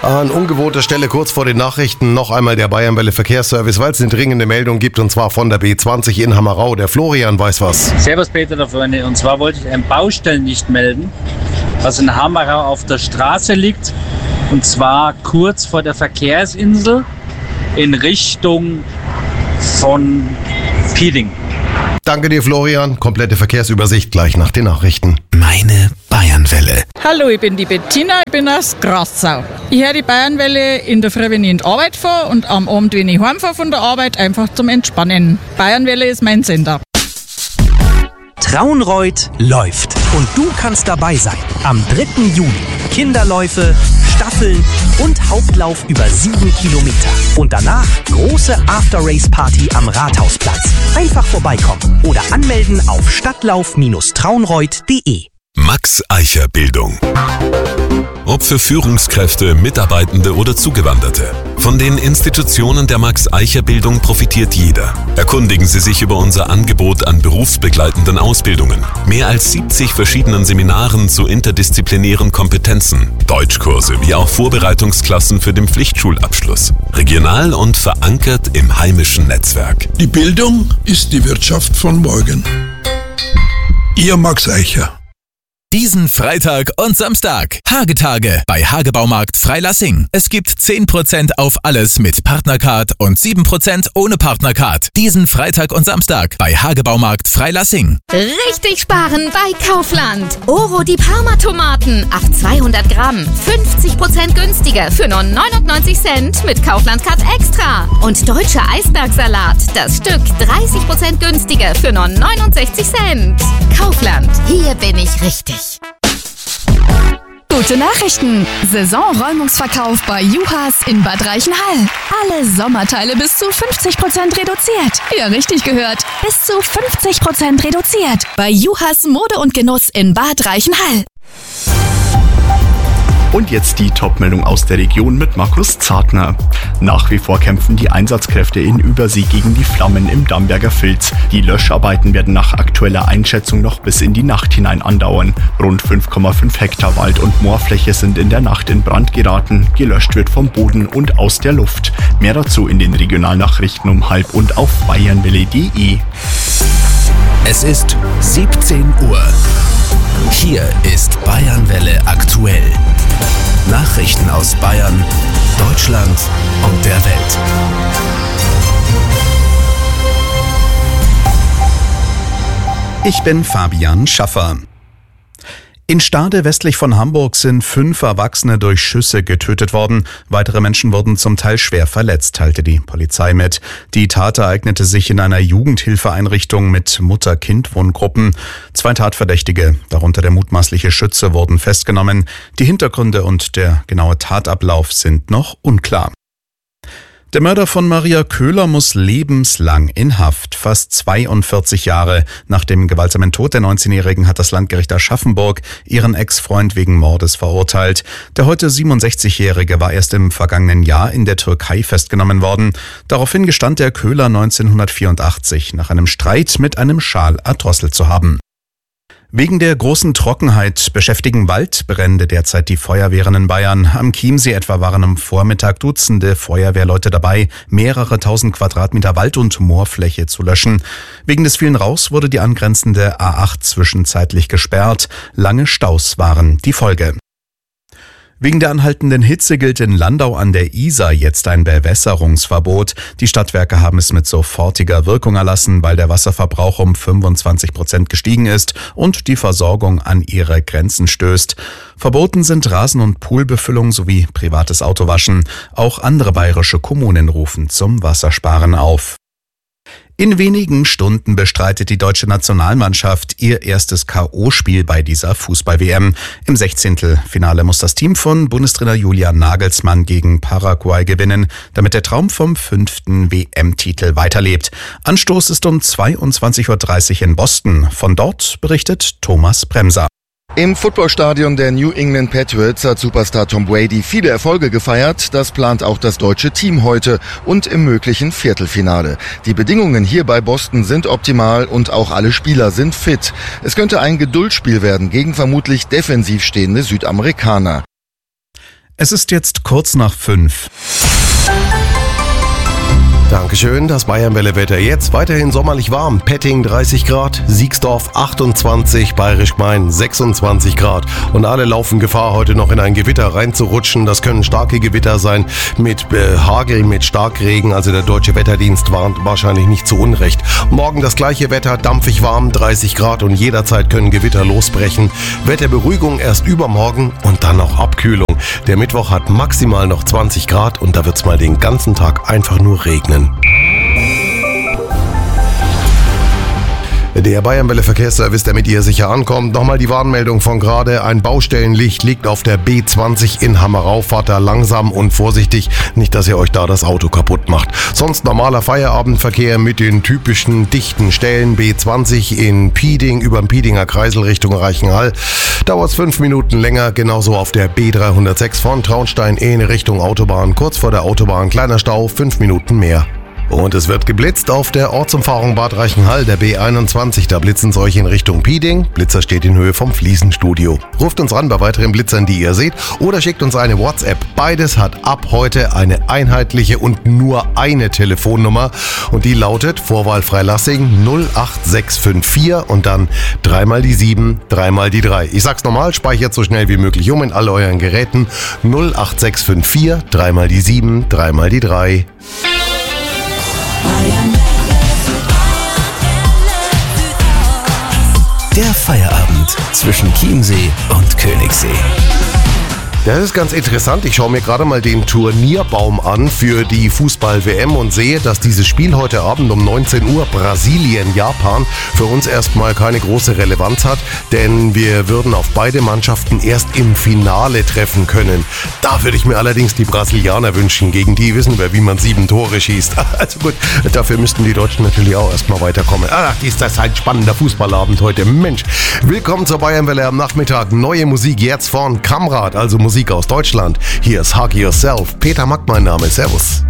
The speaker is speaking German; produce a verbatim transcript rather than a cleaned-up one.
An ungewohnter Stelle kurz vor den Nachrichten noch einmal der Bayernwelle Verkehrsservice, weil es eine dringende Meldung gibt, und zwar von der B zwanzig in Hammerau. Der Florian weiß was. Servus Peter da vorne, und zwar wollte ich ein Baustellenlicht melden, was in Hammerau auf der Straße liegt, und zwar kurz vor der Verkehrsinsel in Richtung von Piding. Danke dir, Florian. Komplette Verkehrsübersicht gleich nach den Nachrichten. Meine Bayernwelle. Hallo, ich bin die Bettina, ich bin aus Grassau. Ich höre die Bayernwelle in der Früh, wenn ich in die Arbeit fahre, und am Abend, wenn ich heimfahre von der Arbeit, einfach zum Entspannen. Bayernwelle ist mein Sender. Traunreut läuft. Und du kannst dabei sein. Am dritten Juli. Kinderläufe, Staffeln und Hauptlauf über sieben Kilometer. Und danach große After-Race-Party am Rathausplatz. Einfach vorbeikommen oder anmelden auf stadtlauf traunreut punkt de. Max Eicher Bildung. Ob für Führungskräfte, Mitarbeitende oder Zugewanderte. Von den Institutionen der Max Eicher Bildung profitiert jeder. Erkundigen Sie sich über unser Angebot an berufsbegleitenden Ausbildungen. Mehr als siebzig verschiedenen Seminaren zu interdisziplinären Kompetenzen. Deutschkurse wie auch Vorbereitungsklassen für den Pflichtschulabschluss. Regional und verankert im heimischen Netzwerk. Die Bildung ist die Wirtschaft von morgen. Ihr Max Eicher. Diesen Freitag und Samstag. Hagetage bei Hagebaumarkt Freilassing. Es gibt zehn Prozent auf alles mit Partnercard und sieben Prozent ohne Partnercard. Diesen Freitag und Samstag bei Hagebaumarkt Freilassing. Richtig sparen bei Kaufland. Oro die Parma-Tomaten auf zweihundert Gramm. fünfzig Prozent günstiger für nur neunundneunzig Cent mit Kaufland-Card Extra. Und deutscher Eisbergsalat. Das Stück dreißig Prozent günstiger für nur neunundsechzig Cent. Kaufland. Hier bin ich richtig. Gute Nachrichten! Saisonräumungsverkauf bei Juhas in Bad Reichenhall. Alle Sommerteile bis zu fünfzig Prozent reduziert. Ja, richtig gehört. Bis zu fünfzig Prozent reduziert. Bei Juhas Mode und Genuss in Bad Reichenhall. Und jetzt die Top-Meldung aus der Region mit Markus Zartner. Nach wie vor kämpfen die Einsatzkräfte in Übersee gegen die Flammen im Damberger Filz. Die Löscharbeiten werden nach aktueller Einschätzung noch bis in die Nacht hinein andauern. Rund fünf Komma fünf Hektar Wald- und Moorfläche sind in der Nacht in Brand geraten. Gelöscht wird vom Boden und aus der Luft. Mehr dazu in den Regionalnachrichten um halb und auf bayernwelle punkt de. Es ist siebzehn Uhr. Hier ist Bayernwelle aktuell. Nachrichten aus Bayern, Deutschland und der Welt. Ich bin Fabian Schaffer. In Stade westlich von Hamburg sind fünf Erwachsene durch Schüsse getötet worden. Weitere Menschen wurden zum Teil schwer verletzt, teilte die Polizei mit. Die Tat ereignete sich in einer Jugendhilfeeinrichtung mit Mutter-Kind-Wohngruppen. Zwei Tatverdächtige, darunter der mutmaßliche Schütze, wurden festgenommen. Die Hintergründe und der genaue Tatablauf sind noch unklar. Der Mörder von Maria Köhler muss lebenslang in Haft, fast zweiundvierzig Jahre. Nach dem gewaltsamen Tod der neunzehnjährigen hat das Landgericht Aschaffenburg ihren Ex-Freund wegen Mordes verurteilt. Der heute siebenundsechzigjährige war erst im vergangenen Jahr in der Türkei festgenommen worden. Daraufhin gestand der Köhler neunzehnhundertvierundachtzig, nach einem Streit mit einem Schal erdrosselt zu haben. Wegen der großen Trockenheit beschäftigen Waldbrände derzeit die Feuerwehren in Bayern. Am Chiemsee etwa waren am Vormittag Dutzende Feuerwehrleute dabei, mehrere tausend Quadratmeter Wald- und Moorfläche zu löschen. Wegen des vielen Rauchs wurde die angrenzende A acht zwischenzeitlich gesperrt. Lange Staus waren die Folge. Wegen der anhaltenden Hitze gilt in Landau an der Isar jetzt ein Bewässerungsverbot. Die Stadtwerke haben es mit sofortiger Wirkung erlassen, weil der Wasserverbrauch um fünfundzwanzig Prozent gestiegen ist und die Versorgung an ihre Grenzen stößt. Verboten sind Rasen- und Poolbefüllung sowie privates Autowaschen. Auch andere bayerische Kommunen rufen zum Wassersparen auf. In wenigen Stunden bestreitet die deutsche Nationalmannschaft ihr erstes K O-Spiel bei dieser Fußball-W M. Im Sechzehntelfinale muss das Team von Bundestrainer Julian Nagelsmann gegen Paraguay gewinnen, damit der Traum vom fünften W M-Titel weiterlebt. Anstoß ist um zweiundzwanzig Uhr dreißig in Boston. Von dort berichtet Thomas Bremser. Im Footballstadion der New England Patriots hat Superstar Tom Brady viele Erfolge gefeiert. Das plant auch das deutsche Team heute und im möglichen Viertelfinale. Die Bedingungen hier bei Boston sind optimal und auch alle Spieler sind fit. Es könnte ein Geduldsspiel werden gegen vermutlich defensiv stehende Südamerikaner. Es ist jetzt kurz nach fünf. Dankeschön, das Bayernwelle-Wetter jetzt weiterhin sommerlich warm. Petting dreißig Grad, Siegsdorf achtundzwanzig, Bayerisch Gmein sechsundzwanzig Grad. Und alle laufen Gefahr, heute noch in ein Gewitter reinzurutschen. Das können starke Gewitter sein mit äh, Hagel, mit Starkregen. Also der Deutsche Wetterdienst warnt wahrscheinlich nicht zu Unrecht. Morgen das gleiche Wetter, dampfig warm, dreißig Grad und jederzeit können Gewitter losbrechen. Wetterberuhigung erst übermorgen und dann noch Abkühlung. Der Mittwoch hat maximal noch zwanzig Grad und da wird's mal den ganzen Tag einfach nur regnen. Der Bayernwelle Verkehrsservice, der mit ihr sicher ankommt. Nochmal die Warnmeldung von gerade. Ein Baustellenlicht liegt auf der B zwanzig in Hammerau. Fahrt da langsam und vorsichtig. Nicht, dass ihr euch da das Auto kaputt macht. Sonst normaler Feierabendverkehr mit den typischen dichten Stellen. B zwanzig in Pieding über den Piedinger Kreisel Richtung Reichenhall. Dauert es fünf Minuten länger. Genauso auf der B dreihundertsechs von Traunstein in Richtung Autobahn. Kurz vor der Autobahn kleiner Stau, fünf Minuten mehr. Und es wird geblitzt auf der Ortsumfahrung Bad Reichenhall, der B einundzwanzig. Da blitzen es euch in Richtung Pieding. Blitzer steht in Höhe vom Fliesenstudio. Ruft uns ran bei weiteren Blitzern, die ihr seht, oder schickt uns eine WhatsApp. Beides hat ab heute eine einheitliche und nur eine Telefonnummer. Und die lautet Vorwahl Freilassing null acht sechs fünf vier und dann dreimal die sieben, dreimal die drei. Ich sag's nochmal, speichert so schnell wie möglich um in all euren Geräten. null acht sechs fünf vier, dreimal die sieben, dreimal die drei. Der Feierabend zwischen Chiemsee und Königssee. Das ist ganz interessant. Ich schaue mir gerade mal den Turnierbaum an für die Fußball-W M und sehe, dass dieses Spiel heute Abend um neunzehn Uhr Brasilien-Japan für uns erstmal keine große Relevanz hat, denn wir würden auf beide Mannschaften erst im Finale treffen können. Da würde ich mir allerdings die Brasilianer wünschen. Gegen die wissen wir, wie man sieben Tore schießt. Also gut, dafür müssten die Deutschen natürlich auch erstmal weiterkommen. Ach, ist das ein spannender Fußballabend heute. Mensch, willkommen zur Bayernwelle am Nachmittag. Neue Musik jetzt von Kamrat, also Musik aus Deutschland. Hier ist Hug Yourself. Peter Mack, mein Name. Servus.